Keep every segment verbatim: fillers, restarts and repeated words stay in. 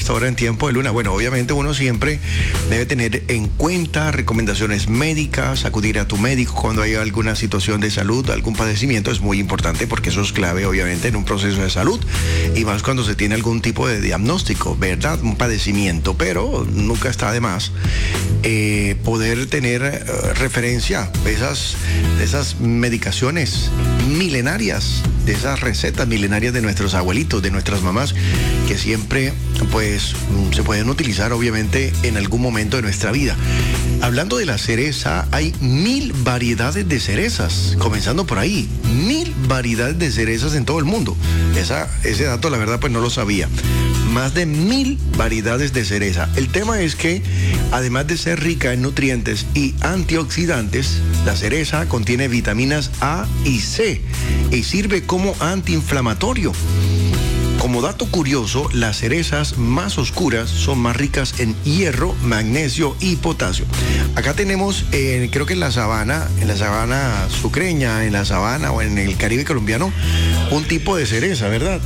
esta hora en Tiempo de Luna. Bueno, obviamente uno siempre debe tener en cuenta recomendaciones médicas, acudir a tu médico cuando hay alguna situación de salud, algún padecimiento, es muy importante porque eso es clave obviamente en un proceso de salud y más cuando se tiene algún tipo de diagnóstico, ¿verdad? Un padecimiento, pero nunca está de más eh, poder tener uh, referencia de esas, de esas medicaciones milenarias, de esas recetas milenarias de nuestros abuelitos, de nuestras mamás, que siempre pues se pueden utilizar obviamente en algún momento de nuestra vida. Hablando de la cereza, hay mil variedades de cerezas, comenzando por ahí, mil variedades de cerezas en todo el mundo. Esa, ese dato la verdad pues no lo sabía. Más de mil variedades de cereza. El tema es que además de ser rica en nutrientes y antioxidantes, la cereza contiene vitaminas A y C y sirve como antiinflamatorio. Como dato curioso, las cerezas más oscuras son más ricas en hierro, magnesio y potasio. Acá tenemos, eh, creo que en la sabana, en la sabana sucreña, en la sabana o en el Caribe colombiano, un tipo de cereza, ¿verdad?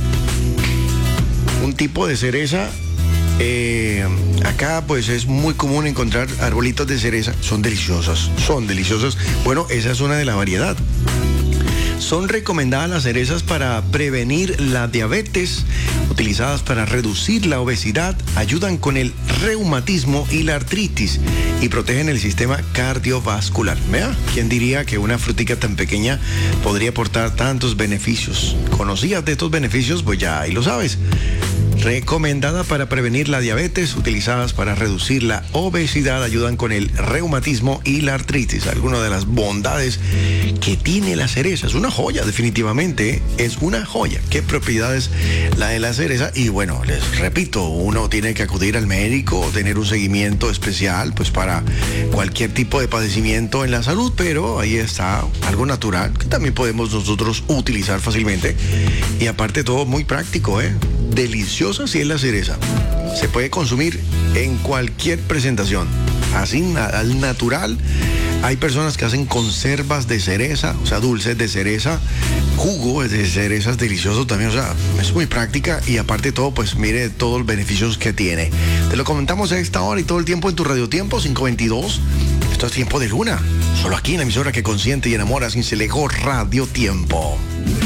Un tipo de cereza. Eh, acá pues es muy común encontrar arbolitos de cereza. Son deliciosas, son deliciosas. Bueno, esa es una de la variedad. Son recomendadas las cerezas para prevenir la diabetes, utilizadas para reducir la obesidad, ayudan con el reumatismo y la artritis y protegen el sistema cardiovascular. Vea, ¿quién diría que una frutica tan pequeña podría aportar tantos beneficios? ¿Conocías de estos beneficios? Pues ya ahí lo sabes. Recomendada para prevenir la diabetes, utilizadas para reducir la obesidad, ayudan con el reumatismo y la artritis. Algunas de las bondades que tiene la cereza. Es una joya, definitivamente, ¿eh? Es una joya. ¿Qué propiedades la de la cereza? Y bueno, les repito, uno tiene que acudir al médico, tener un seguimiento especial, pues para cualquier tipo de padecimiento en la salud, pero ahí está algo natural que también podemos nosotros utilizar fácilmente. Y aparte de todo, muy práctico, ¿eh? Deliciosa si es la cereza. Se puede consumir en cualquier presentación. Así, al natural. Hay personas que hacen conservas de cereza, o sea, dulces de cereza, jugo de cerezas deliciosos también, o sea, es muy práctica y aparte de todo, pues mire todos los beneficios que tiene. Te lo comentamos a esta hora y todo el tiempo en tu Radio Tiempo cinco veintidós. Esto es Tiempo de Luna, solo aquí en la emisora que consiente y enamora, Sincelejo Radio Tiempo.